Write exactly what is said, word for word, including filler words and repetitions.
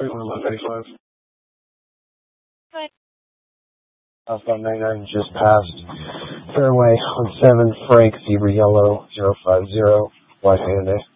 thirty-one thirty-five. Good. Alpha ninety-nine just passed. Fairway on seven, Frank, Zebra Yellow, zero five zero, White Hand.